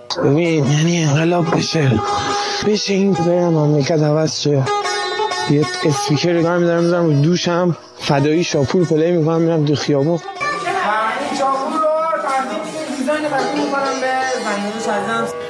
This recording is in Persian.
ببین یعنی انقلاب بشه این برم مملکت عوض شه، یه اسپیکر رو دارم میذارم رو دوشم، فدایی شاپور پلی میکنم میرم تو خیابون. شاپور رو تقدیم میکنم دیزاین قدیم میکنم به زنگانه شدیدم.